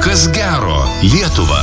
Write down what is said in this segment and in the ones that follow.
Kas gero Lietuva.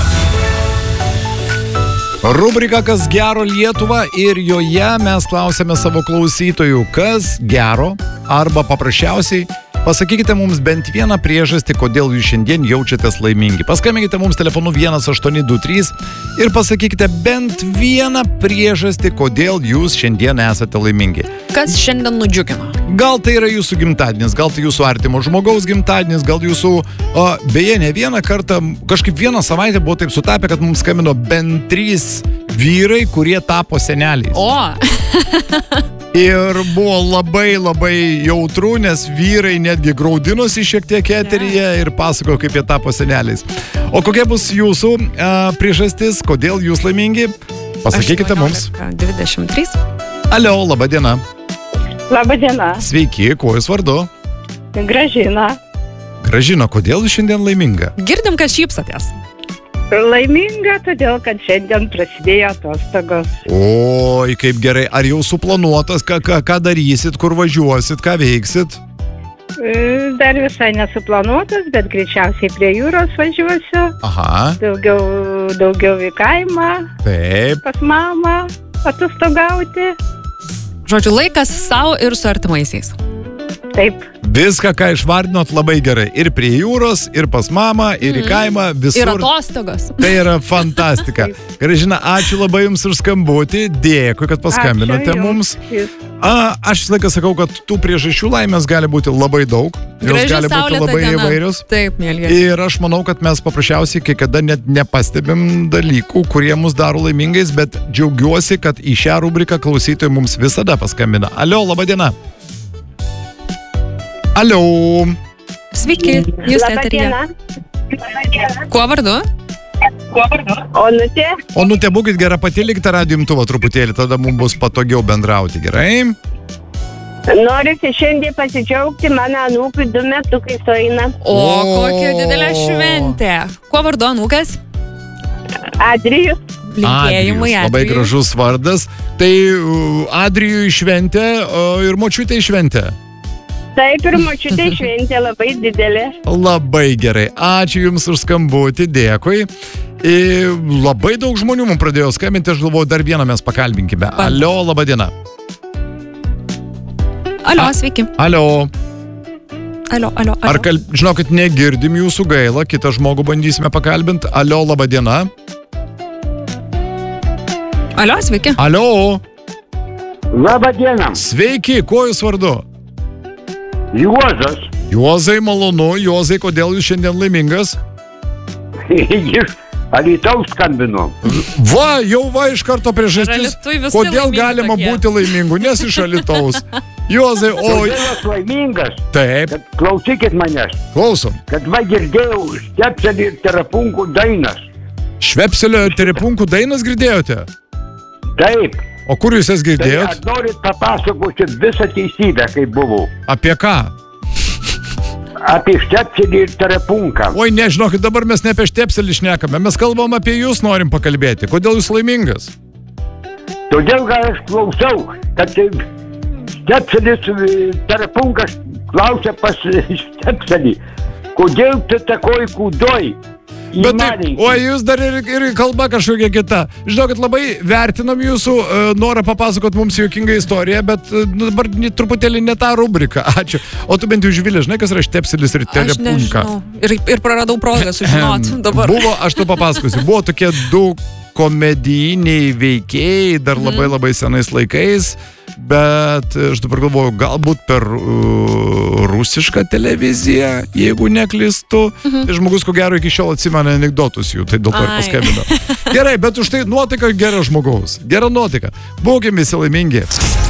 Rubrika Kas gero Lietuva ir joje mes klausėme savo klausytojų, kas gero arba paprasčiausiai pasakykite mums bent vieną priežastį, kodėl jūs šiandien jaučiatės laimingi. Paskambinkite mums telefonu 1823 ir pasakykite bent vieną priežastį, kodėl jūs šiandien esate laimingi. Kas šiandien nudžiugino? Gal tai yra jūsų gimtadienis, gal tai jūsų artimo žmogaus gimtadienis, gal jūsų... beje, ne vieną kartą, kažkaip vieną savaitę buvo taip sutapę, kad mums skambino bent 3 vyrai, kurie tapo seneliais. O! Ir buvo labai jautru, nes vyrai netgi graudinosi šiek tiek eteryje ir pasakojo, kaip jie tapo seneliais. O kokia bus jūsų priežastis, kodėl jūs laimingi? Pasakykite mums. 23. Alio, laba diena. Labą dieną. Sveiki, kuo jūs vardu? Gražina. Gražina, kodėl jūs šiandien laiminga? Girdim, kad šypsotės. Laiminga, todėl, kad šiandien prasidėjo atostogos. Oi, kaip gerai. Ar jau suplanuotas, ką darysit, kur važiuosit, ką veiksit? Dar visai nesuplanuotas, bet greičiausiai prie jūros važiuosiu. Aha. Daugiau į kaimą. Taip. Pas mamą atostogauti. Žodžiu, laikas savo ir su artimaisiais. Taip. Viską, ką išvardinot, labai gerai. Ir prie jūros, ir pas mamą, ir į kaimą, visur. Ir atostogos. Tai yra fantastika. Gražina, ačiū labai jums už skambutį. Dėkui, kad paskambinote mums. Aš visą laiką sakau, kad tų priežasčių laimės gali būti labai daug. Jos gali būti labai įvairios. Taip, mėlyje. Ir aš manau, kad mes paprasčiausiai kai kada net nepastebim dalykų, kurie mus daro laimingais, bet džiaugiuosi, kad į šią rubriką klausytojai mums visada paskambina. Alio, laba diena. Alio. Sveiki, jūs eteryje. Kuo vardu? Onutė. Onutė, būkit gera, patilikite radijo imtuvą truputėlį, tada mums bus patogiau bendrauti, gerai? Noriu šiandien pasidžiaugti, mano anūkui 2 metukai sueina. O, kokia didelė šventė. Kuo vardu anūkas? Adrijus. Linkėjimai, Adrijus. Labai gražus vardas. Tai Adrijui šventė ir močiutė šventė. Taip, ir močiutė šventė labai didelė. Labai gerai. Ačiū jums už skambutį, dėkui. Labai daug žmonių mums pradėjo skambinti, aš galvoju, dar vieną mes pakalbinkime. Alio, laba diena. Alio, sveiki. Alio. Alio. Žinokit, negirdim jūsų, gaila, kitą žmogų bandysime pakalbinti. Alio, laba diena. Alio, sveiki. Alio. Labą dieną. Sveiki, kuo jūs vardu? Juozas. Juozai, malonu. Juozai, kodėl jūs šiandien laimingas? Iš Alytaus skambinu. Jau iš karto priežastis, kodėl galima būti laimingu, nes iš Alytaus. Juozai, Kodėl aš laimingas? Taip. Kad klausykit manęs. Klausom. Kad girdėjau Štepselį ir Terepunkų dainas. Švepselio ir Terepunkų dainas girdėjote? Taip. O kur jūs jas girdėjot? Tai norit papasakoti visą teisybę, kaip buvo. Apie ką? Apie Štepselį ir Terepunką. Oi, nežinokit, dabar mes ne apie Štepselį šnekame, mes kalbam apie jūs, norim pakalbėti. Kodėl jūs laimingas? Todėl, gal aš klausau, kad Štepselis Terepunkas klausia pas Štepselį. Kodėl tu takoj kūdoj? Bet taip, jūs dar ir kalba kažkokia kita. Žinokit, labai vertinam jūsų norą papasakot mums juokingą istoriją, bet dabar truputėlį ne tą rubriką. Ačiū. O tu bent jau žvilė, žinai, kas yra Štepselis ir Terepunka? Aš nežinau. Ir praradau progą sužinot dabar. Aš tu papasakosiu, buvo tokie 2 komedijiniai veikėjai dar labai senais laikais, bet aš dabar galvoju, galbūt per rusišką televiziją, jeigu neklystu. Tai žmogus, ko gero, iki šiol atsimena anekdotus jų, tai dėl to ir paskambino. Gerai, bet už tai nuotaika gera žmogaus. Gera nuotaika. Būkim visi laimingi.